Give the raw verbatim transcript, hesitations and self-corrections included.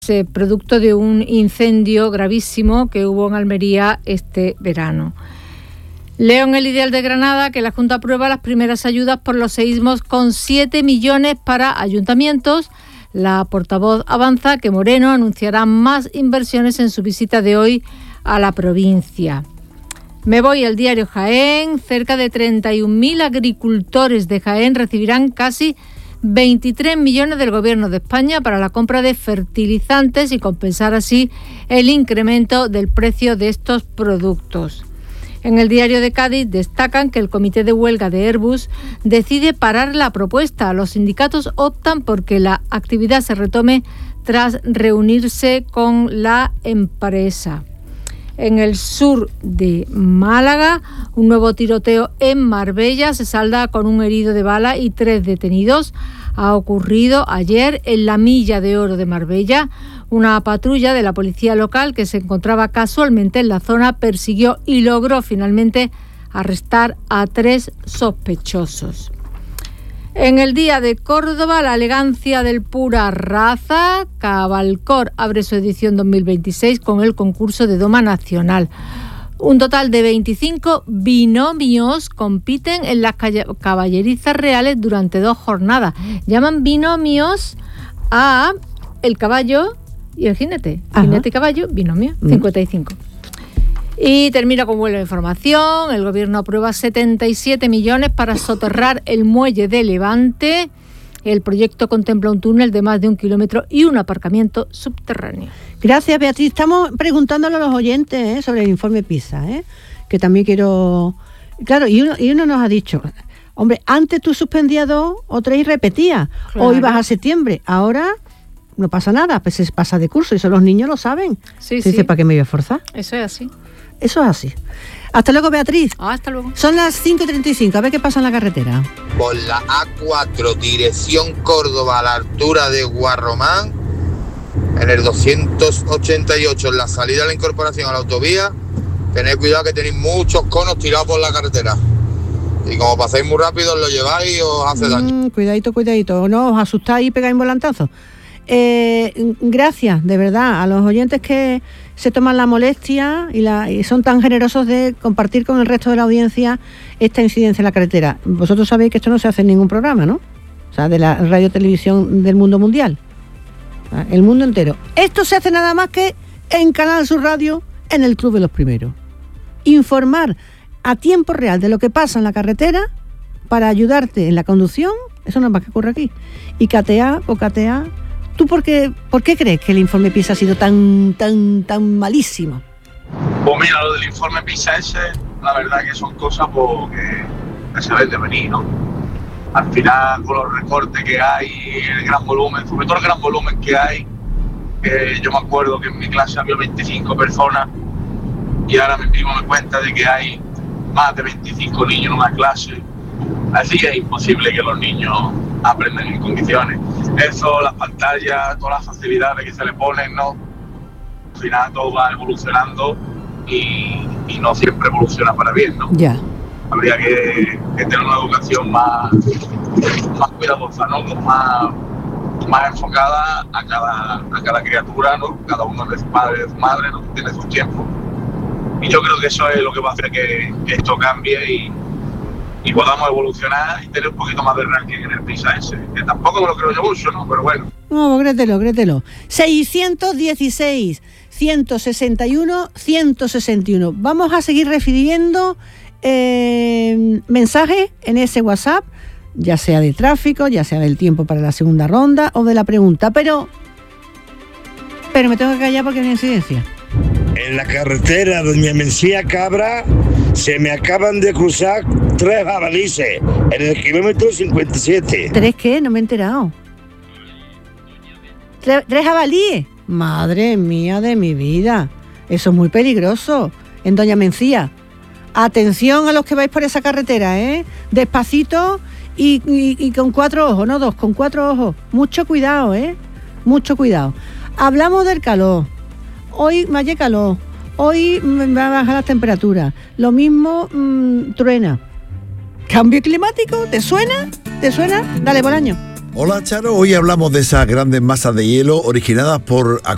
eh, producto de un incendio gravísimo que hubo en Almería este verano. Leo en El Ideal de Granada que la Junta aprueba las primeras ayudas por los seísmos con siete millones para ayuntamientos. La portavoz avanza que Moreno anunciará más inversiones en su visita de hoy a la provincia. Me voy al diario Jaén. Cerca de treinta y un mil agricultores de Jaén recibirán casi veintitrés millones del Gobierno de España para la compra de fertilizantes y compensar así el incremento del precio de estos productos. En el diario de Cádiz destacan que el comité de huelga de Airbus decide parar la propuesta. Los sindicatos optan porque la actividad se retome tras reunirse con la empresa. En el sur de Málaga, un nuevo tiroteo en Marbella se salda con un herido de bala y tres detenidos. Ha ocurrido ayer en la Milla de Oro de Marbella. Una patrulla de la policía local que se encontraba casualmente en la zona persiguió y logró finalmente arrestar a tres sospechosos. En el Día de Córdoba, la elegancia del pura raza. Cabalcor abre su edición dos mil veintiséis con el concurso de Doma Nacional. Un total de veinticinco binomios compiten en las caballerizas reales durante dos jornadas. Llaman binomios a el caballo y el jinete. Ajá. Jinete y caballo, binomio, cincuenta y cinco. Y termina con vuelo de información. El Gobierno aprueba setenta y siete millones para soterrar el muelle de Levante. El proyecto contempla un túnel de más de un kilómetro y un aparcamiento subterráneo. Gracias, Beatriz. Estamos preguntándole a los oyentes ¿eh? sobre el informe PISA, ¿eh? que también quiero... Claro, y uno, y uno nos ha dicho, hombre, antes tú suspendías dos o tres y repetías, claro. O ibas a septiembre, ahora... no pasa nada, pues se pasa de curso, y eso los niños lo saben. Sí, se sí. dice, ¿para qué me voy a esforzar? Eso es así. Eso es así. Hasta luego, Beatriz. Ah, hasta luego. Son las cinco y treinta y cinco, a ver qué pasa en la carretera. Por la A cuatro, dirección Córdoba, a la altura de Guarromán, en el doscientos ochenta y ocho, en la salida de la incorporación a la autovía, tened cuidado que tenéis muchos conos tirados por la carretera. Y como pasáis muy rápido, os lo lleváis y os hace daño. Mm, cuidadito, cuidadito, no os asustáis y pegáis volantazos. Eh, gracias, de verdad, a los oyentes que se toman la molestia y, la, y son tan generosos de compartir con el resto de la audiencia esta incidencia en la carretera. Vosotros sabéis que esto no se hace en ningún programa, ¿no? O sea, de la radio televisión del mundo mundial. O sea, el mundo entero. Esto se hace nada más que en Canal Sur Radio, en el Club de los Primeros. Informar a tiempo real de lo que pasa en la carretera para ayudarte en la conducción, eso no es más que ocurre aquí. Y catear o catear. ¿Tú por qué, por qué crees que el informe PISA ha sido tan, tan, tan malísimo? Pues mira, lo del informe PISA ese, la verdad que son cosas pues, que, que se ven de venir, ¿no? Al final, con los recortes que hay, el gran volumen, sobre todo el gran volumen que hay, eh, yo me acuerdo que en mi clase había veinticinco personas y ahora mi primo me cuenta de que hay más de veinticinco niños en una clase. Así que es imposible que los niños aprendan en condiciones. Eso, las pantallas, todas las facilidades que se le ponen, ¿no? Al final todo va evolucionando y, y no siempre evoluciona para bien, ¿no? Ya. Habría que, que tener una educación más, más cuidadosa, ¿no? Más, más enfocada a cada, a cada criatura, ¿no? Cada uno de sus padres, de su madre, ¿no? Tiene su tiempo. Y yo creo que eso es lo que va a hacer que, que esto cambie y y podamos evolucionar y tener un poquito más de ranking en el PISA ese, que tampoco me lo creo yo mucho, ¿no? Pero bueno. No, créetelo, créetelo. seiscientos dieciséis, ciento sesenta y uno, ciento sesenta y uno. Vamos a seguir refiriendo eh, mensajes en ese WhatsApp, ya sea de tráfico, ya sea del tiempo para la segunda ronda o de la pregunta, pero pero me tengo que callar porque hay una incidencia. En la carretera Doña Mencía Cabra se me acaban de cruzar tres jabalices en el kilómetro cincuenta y siete. ¿Tres qué? No me he enterado. ¿Tres, tres jabalíes? Madre mía de mi vida. Eso es muy peligroso. En Doña Mencía. Atención a los que vais por esa carretera, ¿eh? Despacito y, y, y con cuatro ojos, no dos, con cuatro ojos. Mucho cuidado, ¿eh? Mucho cuidado. Hablamos del calor. Hoy me ha calor. Hoy me va a bajar las temperaturas. Lo mismo mmm, truena. ¿Cambio climático? ¿Te suena? ¿Te suena? Dale, Bolaño. Hola, Charo. Hoy hablamos de esas grandes masas de hielo originadas por